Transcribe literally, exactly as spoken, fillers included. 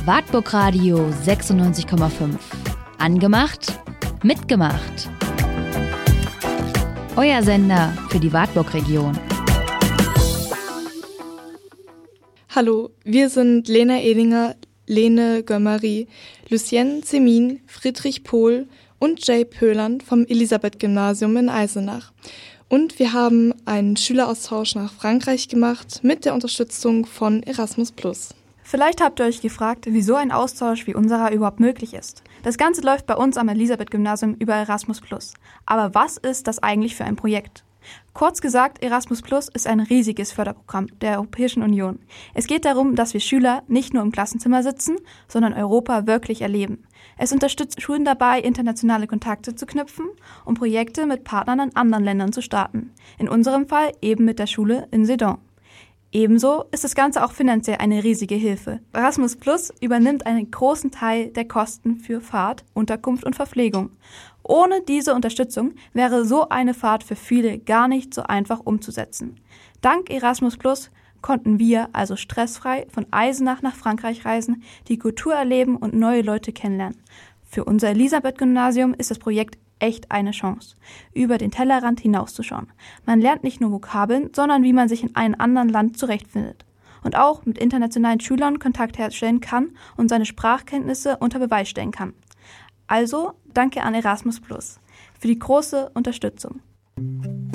Wartburg Radio sechsundneunzig Komma fünf. Angemacht, mitgemacht. Euer Sender für die Wartburg-Region. Hallo, wir sind Lena Edinger, Lene Gömmeri, Lucienne Zemin, Friedrich Pohl und Jay Pöland vom Elisabeth-Gymnasium in Eisenach. Und wir haben einen Schüleraustausch nach Frankreich gemacht mit der Unterstützung von Erasmus plus. Vielleicht habt ihr euch gefragt, wieso ein Austausch wie unserer überhaupt möglich ist. Das Ganze läuft bei uns am Elisabeth-Gymnasium über Erasmus plus. Aber was ist das eigentlich für ein Projekt? Kurz gesagt, Erasmus plus ist ein riesiges Förderprogramm der Europäischen Union. Es geht darum, dass wir Schüler nicht nur im Klassenzimmer sitzen, sondern Europa wirklich erleben. Es unterstützt Schulen dabei, internationale Kontakte zu knüpfen und Projekte mit Partnern in anderen Ländern zu starten. In unserem Fall eben mit der Schule in Sedan. Ebenso ist das Ganze auch finanziell eine riesige Hilfe. Erasmus plus übernimmt einen großen Teil der Kosten für Fahrt, Unterkunft und Verpflegung. Ohne diese Unterstützung wäre so eine Fahrt für viele gar nicht so einfach umzusetzen. Dank Erasmus plus konnten wir also stressfrei von Eisenach nach Frankreich reisen, die Kultur erleben und neue Leute kennenlernen. Für unser Elisabeth-Gymnasium ist das Projekt echt eine Chance, über den Tellerrand hinauszuschauen. Man lernt nicht nur Vokabeln, sondern wie man sich in einem anderen Land zurechtfindet. Und auch mit internationalen Schülern Kontakt herstellen kann und seine Sprachkenntnisse unter Beweis stellen kann. Also danke an Erasmus plus für die große Unterstützung.